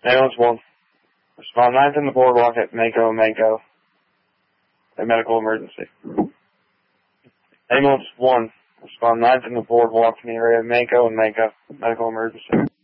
Ambulance 1. Respond 9th in the boardwalk at Mako and Mako. A medical emergency. Ambulance 1. Respond 9th in the boardwalk in the area of Mako and Mako. Medical emergency.